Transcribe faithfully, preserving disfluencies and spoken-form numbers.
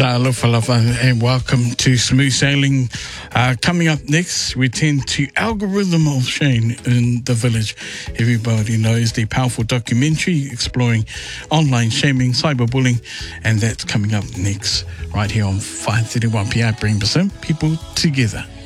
Alofa lava and welcome to Smooth Sailing. Uh, coming up next, we tend to Algorithm of Shame in the Village. Everybody knows the powerful documentary exploring online shaming, cyberbullying, and that's coming up next right here on five thirty-one P I. Bring some people together.